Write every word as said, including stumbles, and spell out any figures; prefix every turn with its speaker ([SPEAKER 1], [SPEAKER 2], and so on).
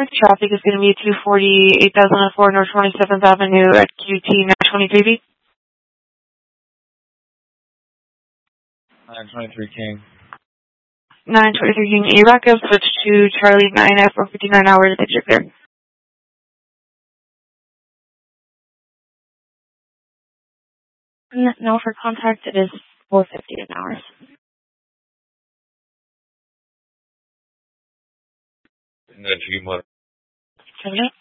[SPEAKER 1] Traffic is going to be two forty, eight thousand four North twenty-seventh Avenue at Q T nine twenty-three B.
[SPEAKER 2] nine twenty-three King.
[SPEAKER 1] nine twenty-three King, A backup, switch to Charlie nine F for fifty-nine hours, exit clear. No, for contact it is four fifty an hour.
[SPEAKER 2] And then few months.
[SPEAKER 1] Seven